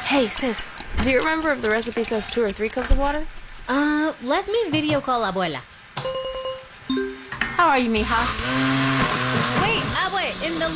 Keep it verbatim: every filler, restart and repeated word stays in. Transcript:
Hey, sis, do you remember if the recipe says two or three cups of water? Uh, let me video call Abuela. How are you, mija? Wait, Abue, in the